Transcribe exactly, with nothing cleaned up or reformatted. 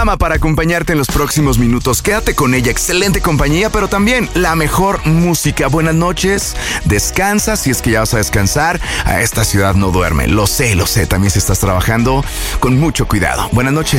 Para acompañarte en los próximos minutos. Quédate con ella, excelente compañía, pero también la mejor música. Buenas noches, descansa si es que ya vas a descansar. A esta ciudad no duerme, lo sé, lo sé, también si estás trabajando con mucho cuidado. Buenas noches.